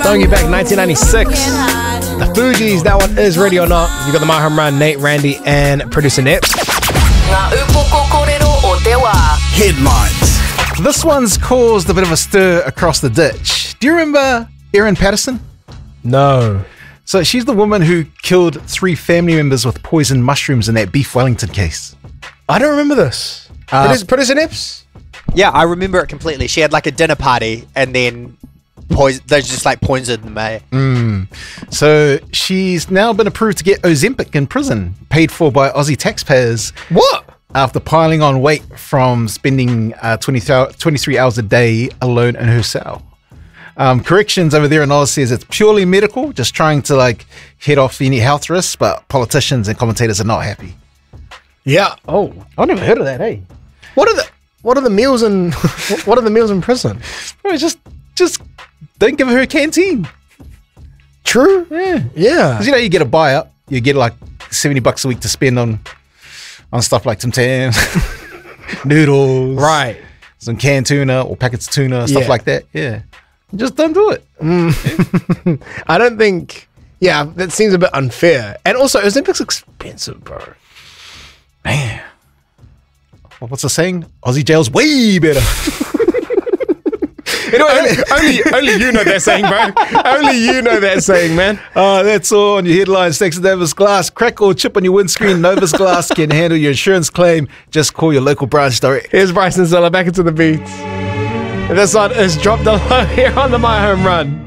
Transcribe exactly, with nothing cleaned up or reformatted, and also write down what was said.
Throwing you back nineteen ninety-six. The Fugees, that one is ready or not. You got the My Home Run, Nate, Randy, and producer Nips. Headlines. This one's caused a bit of a stir across the ditch. Do you remember Erin Patterson? No. So she's the woman who killed three family members with poisoned mushrooms in that Beef Wellington case. I don't remember this. Uh, producer, producer Nips? Yeah, I remember it completely. She had like a dinner party and then poison, they just like poisoned me. Mm. So she's now been approved to get Ozempic in prison, paid for by Aussie taxpayers. What? After piling on weight from spending uh, twenty, twenty-three hours a day alone in her cell. Um, corrections over there in Oz says it's purely medical, just trying to like head off any health risks, but politicians and commentators are not happy. Yeah. Oh, I never heard of that. Hey, what are the what are the meals in what are the meals in prison? Bro, just just don't give her a canteen. True. Yeah, yeah. Because you know you get a buy-up, you get like seventy bucks a week to spend on on stuff like Tim Tams, noodles, right? Some canned tuna or packets of tuna, stuff yeah. like that. Yeah, just don't do it. Mm. Yeah. I don't think. Yeah, that seems a bit unfair. And also, Ozempic's expensive, bro. Man, what's the saying? Aussie jail's way better. You know, only, only, only you know that saying, bro. Only you know that saying, man. Uh, that's all on your headlines. Thanks to Novus Glass. Crack or chip on your windscreen. Novus Glass can handle your insurance claim. Just call your local branch direct. Here's Bryson Zella back into the beats. This one is Drop the Low here on the My Home Run.